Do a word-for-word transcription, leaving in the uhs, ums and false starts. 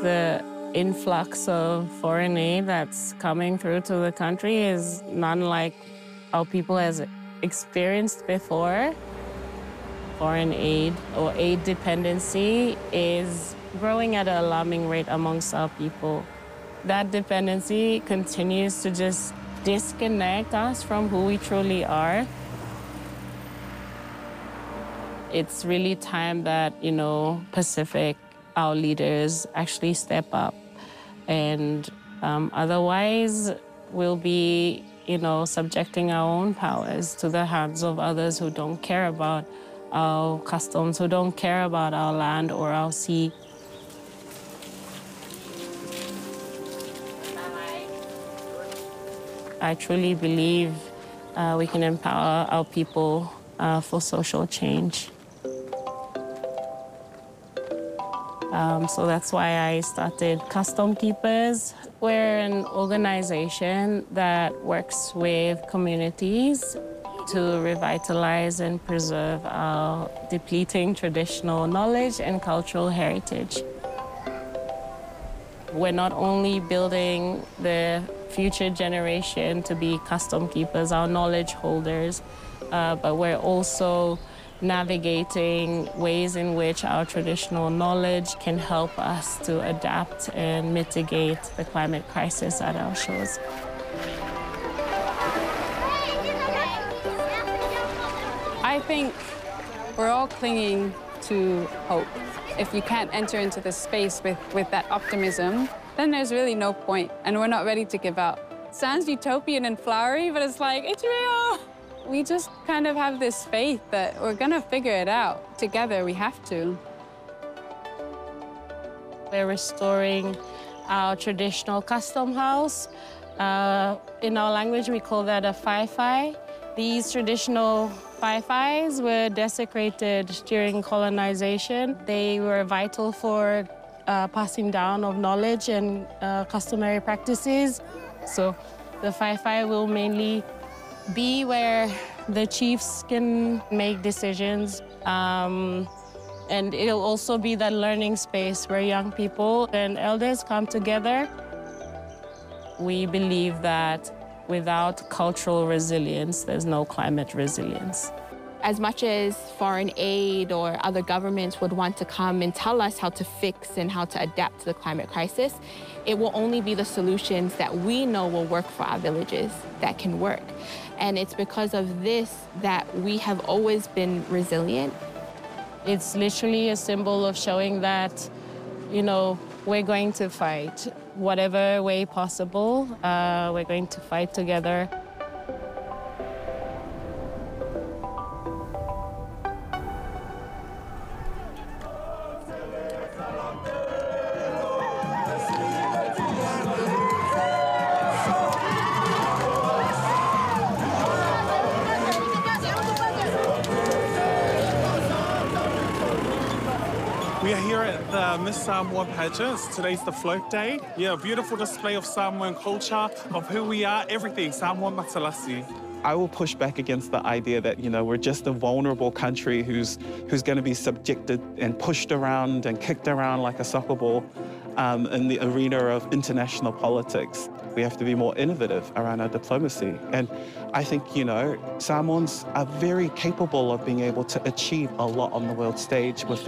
The influx of foreign aid that's coming through to the country is none like our people has experienced before. Foreign aid or aid dependency is growing at an alarming rate amongst our people. That dependency continues to just disconnect us from who we truly are. It's really time that, you know, Pacific, our leaders actually step up. And um, otherwise, we'll be, you know, subjecting our own powers to the hands of others who don't care about our customs, who don't care about our land or our sea. I truly believe uh, we can empower our people uh, for social change. Um, so that's why I started Custom Keepers. We're an organization that works with communities to revitalize and preserve our depleting traditional knowledge and cultural heritage. We're not only building the future generation to be custom keepers, our knowledge holders, uh, but we're also navigating ways in which our traditional knowledge can help us to adapt and mitigate the climate crisis at our shores. I think we're all clinging to hope. If you can't enter into this space with, with that optimism, then there's really no point, and we're not ready to give up. It sounds utopian and flowery, but it's like, it's real. We just kind of have this faith that we're gonna figure it out. Together, we have to. We're restoring our traditional custom house. Uh, in our language, we call that a whaiwhai. These traditional whaiwhais were desecrated during colonization. They were vital for uh, passing down of knowledge and uh, customary practices. So the whaiwhai will mainly be where the chiefs can make decisions. Um, and it'll also be that learning space where young people and elders come together. We believe that without cultural resilience, there's no climate resilience. As much as foreign aid or other governments would want to come and tell us how to fix and how to adapt to the climate crisis, it will only be the solutions that we know will work for our villages that can work. And it's because of this that we have always been resilient. It's literally a symbol of showing that, you know, we're going to fight. Whatever way possible, uh, we're going to fight together. We are here at the Miss Samoa pageant. Today's the float day. Yeah, a beautiful display of Samoan culture, of who we are, everything, Samoa Matalasi. I will push back against the idea that, you know, we're just a vulnerable country who's, who's going to be subjected and pushed around and kicked around like a soccer ball um, in the arena of international politics. We have to be more innovative around our diplomacy. And I think, you know, Samoans are very capable of being able to achieve a lot on the world stage with